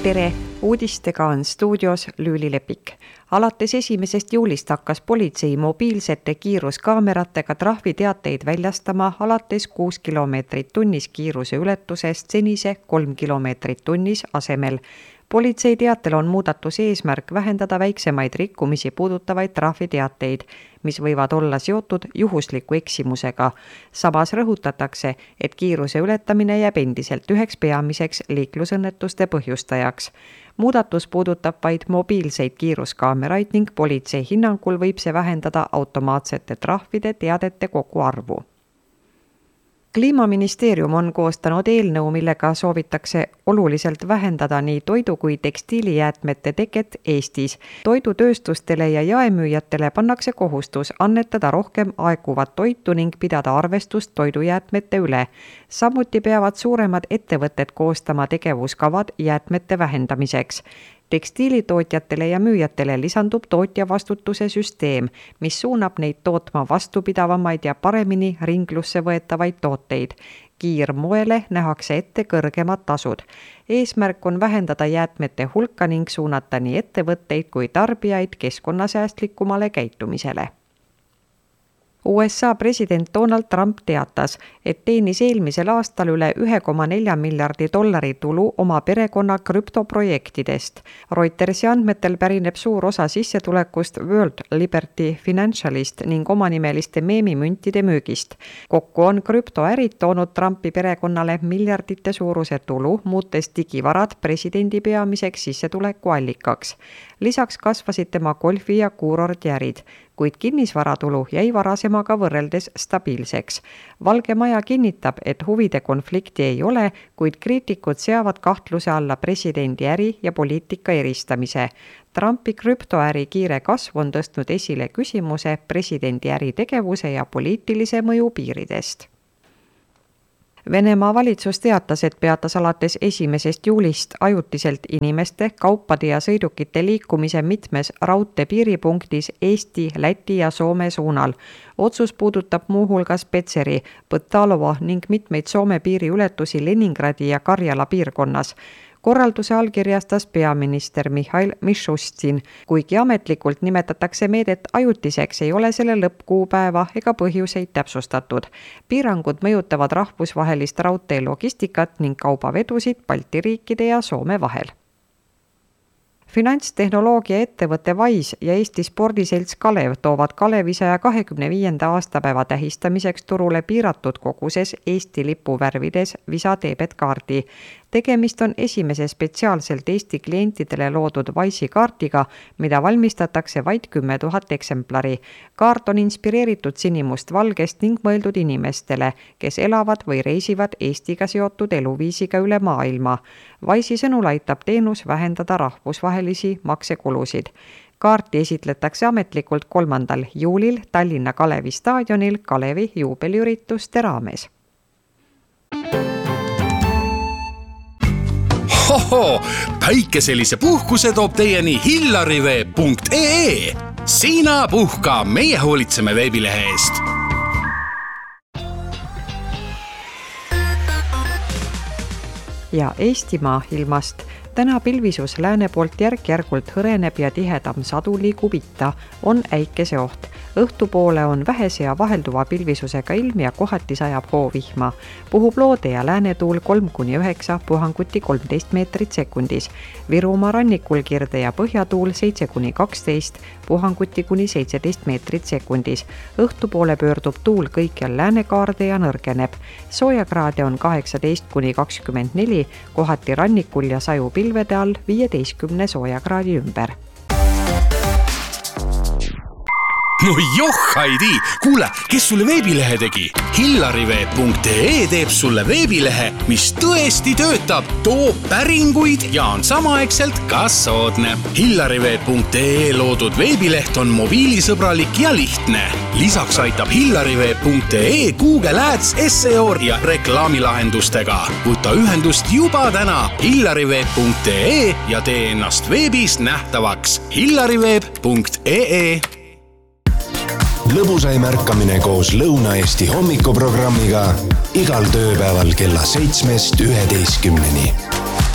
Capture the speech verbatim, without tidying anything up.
Tere! Uudistega on stuudios Lüüli Lepik. Alates esimesest juulist hakkas politsei mobiilsete kiiruskaameratega trahviteateid väljastama alates kuus kilomeetrit tunnis kiiruse ületusest senise kolm kilomeetrit tunnis asemel. Politsei teatel on muudatuse eesmärk vähendada väiksemaid rikkumisi puudutavaid trahviteateid, mis võivad olla seotud juhusliku eksimusega. Samas rõhutatakse, et kiiruse ületamine jääb endiselt üheks peamiseks liiklusõnnetuste põhjustajaks. Muudatus puudutab vaid mobiilseid kiiruskaameraid ning politsei hinnangul võib see vähendada automaatsete trahvide teadete kogu arvu. Kliimaministeerium on koostanud eelnõu, millega soovitakse oluliselt vähendada nii toidu kui tekstiilijäätmete teket Eestis. Toidutööstustele ja jaemüüjatele pannakse kohustus annetada rohkem aeguvat toitu ning pidada arvestust toidujäätmete üle. Samuti peavad suuremad ettevõtted koostama tegevuskavad jäätmete vähendamiseks. Tekstiilitootjatele ja müüjatele lisandub tootja vastutuse süsteem, mis suunab neid tootma vastupidavamaid ja paremini ringlusse võetavaid tooteid. Kiirmoele nähakse ette kõrgemad tasud. Eesmärk on vähendada jäätmete hulka ning suunata nii ettevõtteid kui tarbijaid keskkonnasäästlikumale käitumisele. U S A president Donald Trump teatas, et teenis eelmisel aastal üle üks koma neli miljardi dollari tulu oma perekonna krüptoprojektidest. Reutersi andmetel pärineb suur osa sissetulekust World Liberty Financialist ning omanimeliste meemimüntide müügist. Kokku on krüptoärid toonud Trumpi perekonnale miljardite suuruse tulu, muutes digivarad presidendi peamiseks sissetulekuallikaks. Lisaks kasvasid tema golfi- ja kuurordiärid, kuid kinnisvaratulu jäi varasemaga võrreldes stabiilseks. Valge Maja kinnitab, et huvide konflikti ei ole, kuid kriitikud seavad kahtluse alla presidendi äri ja poliitika eristamise. Trumpi krüptoäri kiire kasv on tõstnud esile küsimuse presidendi äritegevuse ja poliitilise mõju piiridest. Venemaa valitsus teatas, et peatas alates esimesest juulist ajutiselt inimeste, kaupade ja sõidukite liikumise mitmes raudteepiiripunktis Eesti, Läti ja Soome suunal. Otsus puudutab muuhulgas Petseri, Põtalova ning mitmeid Soome piiriületusi Leningradi ja Karjala piirkonnas. Korralduse allkirjastas peaminister Mihhail Mishustin, kuigi ametlikult nimetatakse meedet ajutiseks, ei ole selle lõppkuupäeva ega põhjuseid täpsustatud. Piirangud mõjutavad rahvusvahelist raudtee logistikat ning kaubavedusid Balti riikide ja Soome vahel. Finantstehnoloogia ettevõte Wise ja Eesti spordiselts Kalev toovad Kalevi saja kahekümne viienda aastapäeva tähistamiseks turule piiratud koguses Eesti lipuvärvides Visa debetkaardi. Tegemist on esimese spetsiaalselt Eesti klientidele loodud Wise'i kaardiga, mida valmistatakse vaid kümme tuhat eksemplari. Kaart on inspireeritud sinimust-valgest ning mõeldud inimestele, kes elavad või reisivad Eestiga seotud eluviisiga üle maailma. Wise'i sõnul aitab teenus vähendada rahvusvahelisi maksekulusid. Kaarti esitletakse ametlikult kolmandal juulil Tallinna Kalevi staadionil Kalevi juubeliürituste raames. Hoho, päikeselise puhkuse toob teieni hillarivee punkt ee. Sina puhka, meie hoolitseme veebilehe eest. Ja Eestimaa ilmast. Täna pilvisus lääne poolt järk-järgult hõreneb ja tihedam sadu liigub itta, on äikese oht. Õhtupoole on vähese ja vahelduva pilvisusega ilm ja kohati sajab hoovihma. Puhub loode ja läänetuul kolm kuni üheksa, puhanguti kolmteist meetrit sekundis. Virumaa rannikul kirde ja põhjatuul seitse kuni kaksteist, puhanguti kuni seitseteist meetrit sekundis. Õhtupoole pöördub tuul kõikjal läänekaarde ja nõrgeneb. Soojakraade on kaheksateist kuni kakskümmend neli, kohati rannikul ja saju pilvede all viieteistkümne soojakraadi ümber. No joh, Heidi! Kuule, kes sulle veebilehe tegi? hillarivee punkt ee teeb sulle veebilehe, mis tõesti töötab, toob päringuid ja on samaaegselt ka soodne. hillarivee punkt ee loodud veebileht on mobiilisõbralik ja lihtne. Lisaks aitab hillarivee punkt ee Google Ads, S E O ja reklaamilahendustega. Võta ühendust juba täna hillarivee punkt ee ja tee ennast veebis nähtavaks. hillarivee punkt ee Lõbusaim ärkamine koos Lõuna-Eesti hommikuprogrammiga igal tööpäeval kella seitsmest üheteistkümneni.